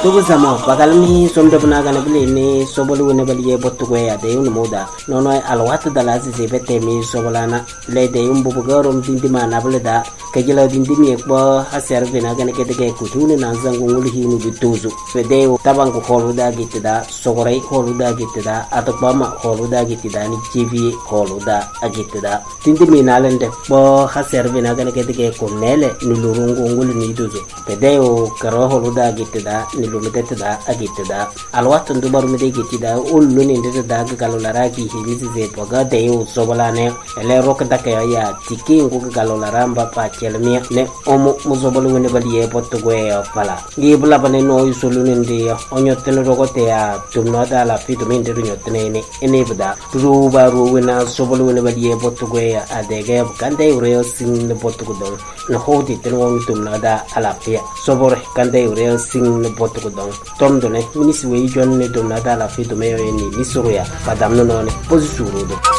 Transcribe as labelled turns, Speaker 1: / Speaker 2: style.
Speaker 1: tubu samo bakal ni somdo bana kana bili ni sobolu ne bali bottu ko ya de un moda nono alwat dala si bete mi sobolana le de un bubu garom dindi mana bele da kajila dindi mi ko haser bina kana ke de ku tuni nan zangu ngul hinu bituzu fede tabang ko holu da gitida sogorai holu da gitida atokba ma holu da gitida ni tv holu da agitida dindi mi nalende bo haser bina kana ke de ko nele nulurungu ngul ni duzu fede o karo holu da gitida ni lumedetida agitida alwat ndu baru mede gitida ullu ni ndeda ga galolara ki himizi ze poga de o sobolane ele rok daka ya tiki ngu galolara mba pa chelmia ne omo muzobolu ne bali e potto goe pala gi bula bane no isolu ne ndi onyotene rogote ya tumno da la fitu minde nyotene ne ene bada ru baru wena sobolu ne bali e potto goe adege kande ureo sing ne potto godon no hodi ten won tumno da ala pia sobor kande ureo sing ne potto godon tomdo ne minisi we jon ne tumno da la fitu me ni misuru ya padam no ne posisuru do